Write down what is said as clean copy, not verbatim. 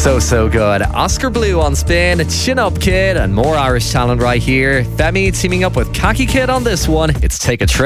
So good. Oscar Blue on Spin, Chin Up Kid, and more Irish talent right here. Femi teaming up with Khaki Kid on this one. It's Take a Trip.